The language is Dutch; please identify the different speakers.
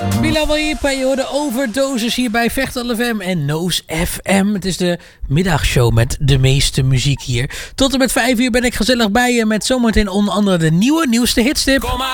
Speaker 1: Bilal Wahib, je hoorde Overdoses hier bij Vechtal FM en Noos FM. Het is de middagshow met de meeste muziek hier. Tot en met 5 uur ben ik gezellig bij je met zometeen onder andere de nieuwste hitstip.